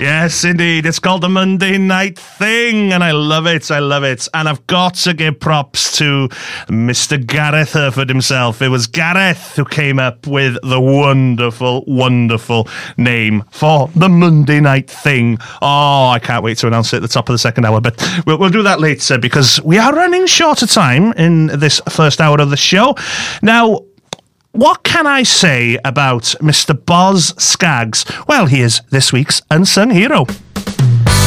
Yes, indeed. It's called the Monday Night Thing, and I love it. I love it. And I've got to give props to Mr. Gareth Herford himself. It was Gareth who came up with the wonderful, wonderful name for the Monday Night Thing. Oh, I can't wait to announce it at the top of the second hour, but we'll do that later because we are running short of time in this first hour of the show. Now, what can I say about Mr. Boz Scaggs? Well, he is this week's unsung hero.